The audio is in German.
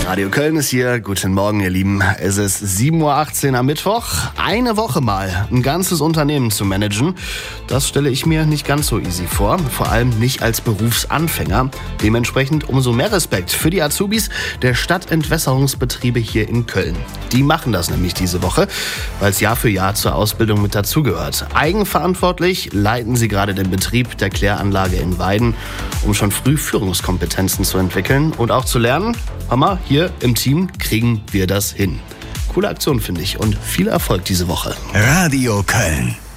Radio Köln ist hier. Guten Morgen, ihr Lieben. Es ist 7.18 Uhr am Mittwoch. Eine Woche mal ein ganzes Unternehmen zu managen, das stelle ich mir nicht ganz so easy vor. Vor allem nicht als Berufsanfänger. Dementsprechend umso mehr Respekt für die Azubis der Stadtentwässerungsbetriebe hier in Köln. Die machen das nämlich diese Woche, weil es Jahr für Jahr zur Ausbildung mit dazugehört. Eigenverantwortlich leiten sie gerade den Betrieb der Kläranlage in Weiden, um schon früh Führungskompetenzen zu entwickeln und auch zu lernen, Mama, hier im Team kriegen wir das hin. Coole Aktion, finde ich, und viel Erfolg diese Woche. Radio Köln.